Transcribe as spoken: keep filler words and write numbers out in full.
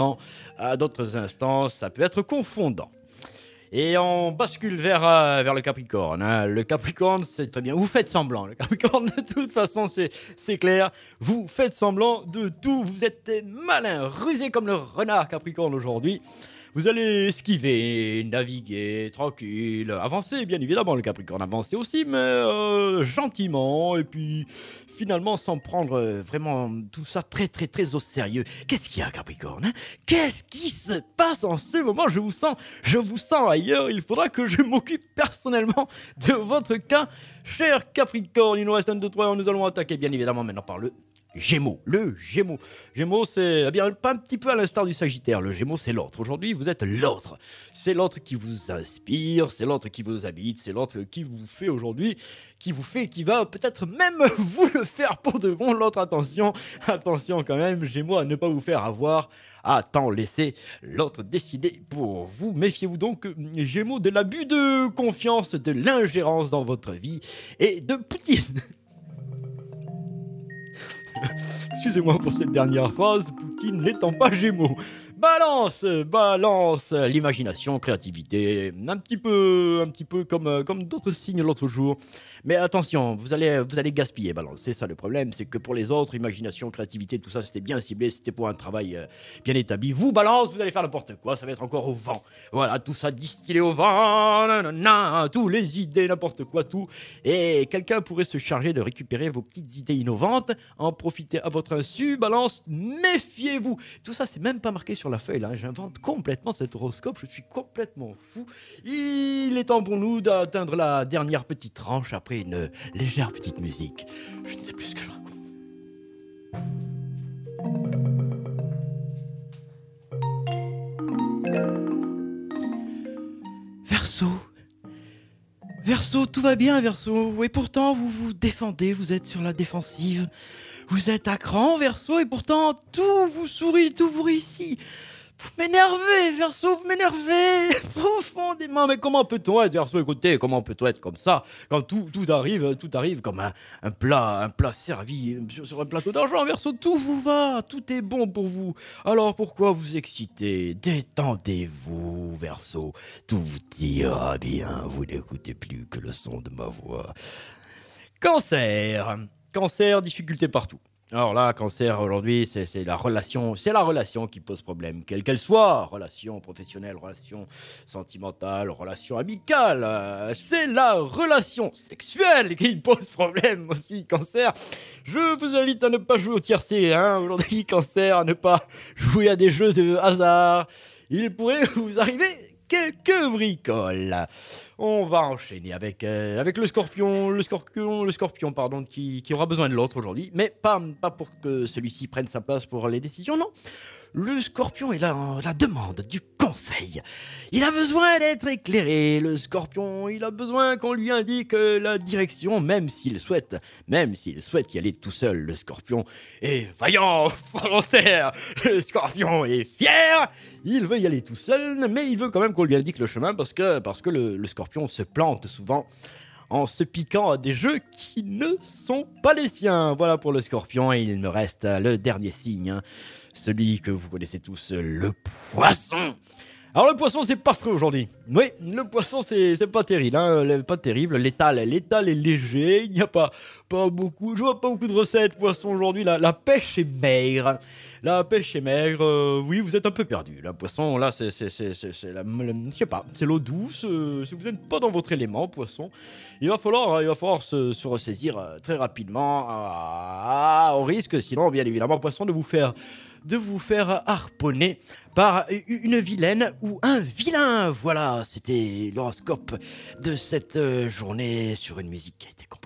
À d'autres instants, ça peut être confondant. Et on bascule vers, euh, vers le Capricorne. Hein. Le Capricorne, c'est très bien. Vous faites semblant. Le Capricorne, de toute façon, c'est, c'est clair. Vous faites semblant de tout. Vous êtes malin, rusé comme le renard Capricorne aujourd'hui. Vous allez esquiver, naviguer, tranquille, avancer, bien évidemment, le Capricorne, avancer aussi, mais euh, gentiment, et puis finalement sans prendre euh, vraiment tout ça très très très au sérieux. Qu'est-ce qu'il y a, Capricorne, hein? Qu'est-ce qui se passe en ce moment? Je vous sens, je vous sens ailleurs, il faudra que je m'occupe personnellement de votre cas, cher Capricorne. Il nous reste un, deux, trois, nous allons attaquer bien évidemment maintenant par le Gémeaux, le Gémeaux. Gémeaux, c'est eh bien pas un petit peu à l'instar du Sagittaire. Le Gémeaux, c'est l'autre. Aujourd'hui, vous êtes l'autre. C'est l'autre qui vous inspire, c'est l'autre qui vous habite, c'est l'autre qui vous fait aujourd'hui, qui vous fait, qui va peut-être même vous le faire pour de bon. L'autre, attention, attention quand même, Gémeaux, à ne pas vous faire avoir. Attends, laissez l'autre décider pour vous. Méfiez-vous donc, Gémeaux, de l'abus de confiance, de l'ingérence dans votre vie et de Poutine. Excusez-moi pour cette dernière phrase, Poutine n'étant pas Gémeaux. Balance, balance, l'imagination, créativité, un petit peu, un petit peu comme, comme d'autres signes l'autre jour. Mais attention, vous allez, vous allez gaspiller, balance. C'est ça le problème, c'est que pour les autres, imagination, créativité, tout ça, c'était bien ciblé, c'était pour un travail euh, bien établi. Vous, balance, vous allez faire n'importe quoi, ça va être encore au vent. Voilà, tout ça distillé au vent, nanana, tous les idées, n'importe quoi, tout. Et quelqu'un pourrait se charger de récupérer vos petites idées innovantes, en profiter à votre insu, balance, méfiez-vous. Tout ça, c'est même pas marqué sur la feuille, là. J'invente complètement cet horoscope, je suis complètement fou. Il est temps pour nous d'atteindre la dernière petite tranche après une légère petite musique. Je ne sais plus ce que je raconte. Verseau. Verseau, tout va bien, Verseau. Et pourtant, vous vous défendez, vous êtes sur la défensive. Vous êtes à cran, Verseau, et pourtant, tout vous sourit, tout vous réussit. Vous m'énervez, Verseau, vous m'énervez profondément. Mais comment peut-on être, Verseau, écoutez, comment peut-on être comme ça quand tout, tout arrive, tout arrive comme un, un plat, un plat servi sur, sur un plateau d'argent, Verseau, tout vous va, tout est bon pour vous. Alors pourquoi vous exciter? Détendez-vous, Verseau, tout ira bien, vous n'écoutez plus que le son de ma voix. Cancer, cancer, difficulté partout. Alors là, cancer aujourd'hui, c'est, c'est la relation, c'est la relation qui pose problème, quelle qu'elle soit, relation professionnelle, relation sentimentale, relation amicale, euh, c'est la relation sexuelle qui pose problème aussi, cancer. Je vous invite à ne pas jouer au tiercé, hein, aujourd'hui, cancer, à ne pas jouer à des jeux de hasard. Il pourrait vous arriver quelques bricoles. On va enchaîner avec, euh, avec le scorpion, le scorpion, le scorpion, pardon, qui, qui aura besoin de l'autre aujourd'hui, mais pas, pas pour que celui-ci prenne sa place pour les décisions, non. Le scorpion est là en la demande du conseil. Il a besoin d'être éclairé, le scorpion. Il a besoin qu'on lui indique la direction, même s'il souhaite, même s'il souhaite y aller tout seul. Le scorpion est vaillant, volontaire. Le scorpion est fier. Il veut y aller tout seul, mais il veut quand même qu'on lui indique le chemin parce que, parce que le, le scorpion se plante souvent en se piquant à des jeux qui ne sont pas les siens. Voilà pour le scorpion, et il me reste le dernier signe, hein. Celui que vous connaissez tous, le poisson. Alors le poisson, c'est pas frais aujourd'hui. Oui, le poisson, c'est, c'est pas terrible, hein, pas terrible. L'étal, l'étal est léger, il n'y a pas, pas beaucoup, je vois pas beaucoup de recettes poisson aujourd'hui. La, la pêche est maigre. La pêche est maigre, euh, oui, vous êtes un peu perdu. La poisson, là, c'est, c'est, c'est, c'est, c'est la, la, je sais pas, c'est l'eau douce. Euh, si vous n'êtes pas dans votre élément, poisson, il va falloir, il va falloir se, se ressaisir euh, très rapidement, ah, au risque, sinon, bien évidemment, poisson, de vous faire de vous faire harponner par une vilaine ou un vilain. Voilà, c'était l'horoscope de cette journée sur une musique qui a été composée